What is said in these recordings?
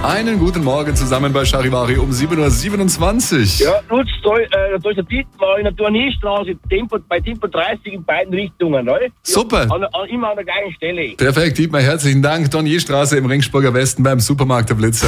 Einen guten Morgen zusammen bei Charivari um 7.27 Uhr. Ja, Lutz, da ist der Dietmar in der Turnierstraße, bei Tempo 30 in beiden Richtungen. Ne? Super. Immer an der gleichen Stelle. Perfekt, Dietmar, herzlichen Dank. Donierstraße im Ringsburger Westen beim Supermarkt der Blitzer.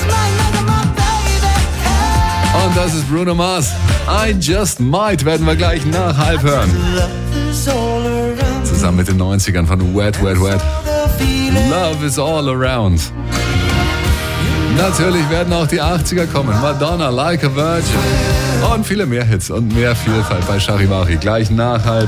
Und das ist Bruno Mars. I Just Might werden wir gleich nach halb hören. Zusammen mit den 90ern von Wet, Wet, Wet. Love is all around. Natürlich werden auch die 80er kommen. Madonna, Like a Virgin. Und viele mehr Hits und mehr Vielfalt bei Charivari. Gleich nach halb.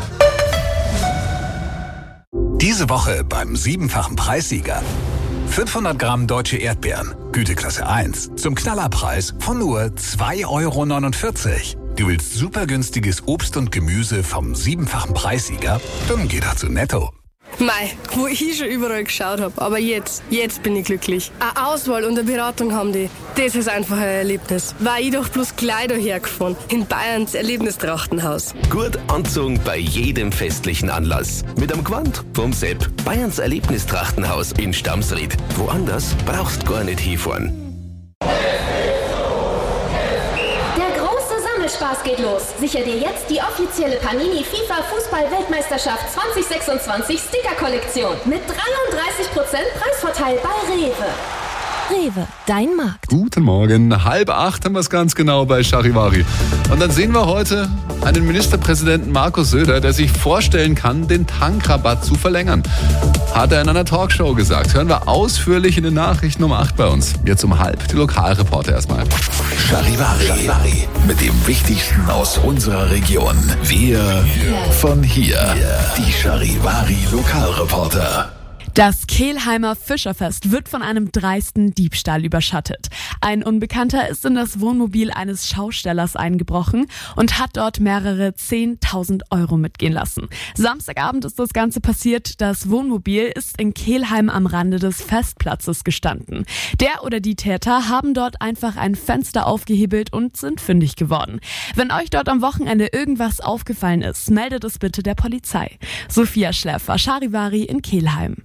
Diese Woche beim 7-fachen Preissieger. 500 Gramm deutsche Erdbeeren, Güteklasse 1, zum Knallerpreis von nur 2,49 €. Du willst super günstiges Obst und Gemüse vom 7-fachen Preissieger? Dann geh doch zu Netto. Mei, wo ich schon überall geschaut habe, aber jetzt bin ich glücklich. Eine Auswahl und eine Beratung haben die. Das ist einfach ein Erlebnis. War ich doch bloß gleich daher gefahren. In Bayerns Erlebnistrachtenhaus. Gut anzogen bei jedem festlichen Anlass. Mit am Gewand vom Sepp. Bayerns Erlebnistrachtenhaus in Stamsried. Woanders brauchst gar nicht hinfahren. Spaß geht los. Sicher dir jetzt die offizielle Panini FIFA Fußball-Weltmeisterschaft 2026 Sticker-Kollektion mit 33% Preisvorteil bei Rewe. Rewe, dein Markt. Guten Morgen, 7:30 haben wir es ganz genau bei Charivari. Und dann sehen wir heute einen Ministerpräsidenten Markus Söder, der sich vorstellen kann, den Tankrabatt zu verlängern. Hat er in einer Talkshow gesagt. Hören wir ausführlich in den Nachrichten um 8 bei uns. Jetzt um 7:30 die Lokalreporter erstmal. Charivari mit dem Wichtigsten aus unserer Region. Wir von hier. Die Charivari Lokalreporter. Das Kelheimer Fischerfest wird von einem dreisten Diebstahl überschattet. Ein Unbekannter ist in das Wohnmobil eines Schaustellers eingebrochen und hat dort mehrere 10.000 € mitgehen lassen. Samstagabend ist das Ganze passiert. Das Wohnmobil ist in Kelheim am Rande des Festplatzes gestanden. Der oder die Täter haben dort einfach ein Fenster aufgehebelt und sind fündig geworden. Wenn euch dort am Wochenende irgendwas aufgefallen ist, meldet es bitte der Polizei. Sophia Schläfer, Charivari in Kelheim.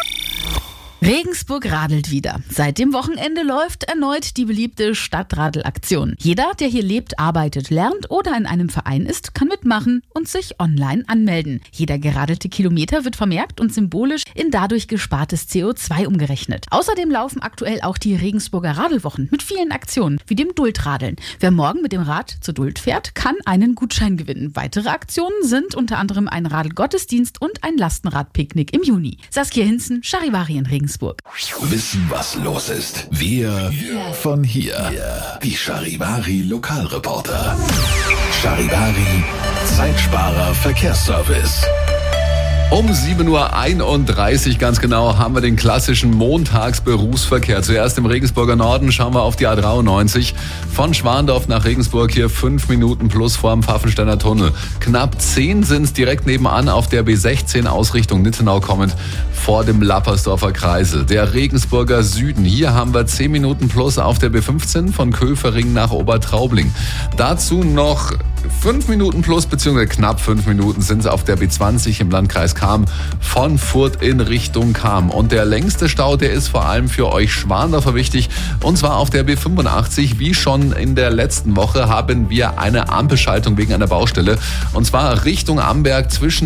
Regensburg radelt wieder. Seit dem Wochenende läuft erneut die beliebte Stadtradelaktion. Jeder, der hier lebt, arbeitet, lernt oder in einem Verein ist, kann mitmachen und sich online anmelden. Jeder geradelte Kilometer wird vermerkt und symbolisch in dadurch gespartes CO2 umgerechnet. Außerdem laufen aktuell auch die Regensburger Radelwochen mit vielen Aktionen, wie dem Duldradeln. Wer morgen mit dem Rad zur Duld fährt, kann einen Gutschein gewinnen. Weitere Aktionen sind unter anderem ein Radelgottesdienst und ein Lastenradpicknick im Juni. Saskia Hinzen, Charivari in Regensburg. Wissen, was los ist. Wir von hier. Die Charivari Lokalreporter. Charivari Zeitsparer Verkehrsservice. Um 7:31 Uhr ganz genau haben wir den klassischen Montagsberufsverkehr. Zuerst im Regensburger Norden schauen wir auf die A93. Von Schwandorf nach Regensburg hier 5 Minuten plus vor dem Pfaffensteiner Tunnel. Knapp 10 sind es direkt nebenan auf der B16 Ausrichtung Nittenau kommend vor dem Lappersdorfer Kreisel. Der Regensburger Süden. Hier haben wir 10 Minuten plus auf der B15 von Köfering nach Obertraubling. Dazu noch 5 Minuten plus, beziehungsweise knapp 5 Minuten sind es auf der B20 im Landkreis Cham von Furth in Richtung Cham. Und der längste Stau, der ist vor allem für euch Schwandorfer wichtig. Und zwar auf der B85. Wie schon in der letzten Woche haben wir eine Ampelschaltung wegen einer Baustelle. Und zwar Richtung Amberg zwischen